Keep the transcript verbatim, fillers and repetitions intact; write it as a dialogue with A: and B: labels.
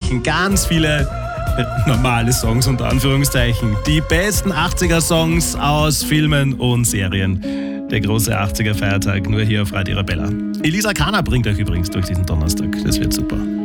A: Anführungszeichen, ganz viele normale Songs unter Anführungszeichen. Die besten achtziger-Songs aus Filmen und Serien. Der große achtziger-Feiertag nur hier auf Radio Arabella. Elisa Kana bringt euch übrigens durch diesen Donnerstag. Das wird super.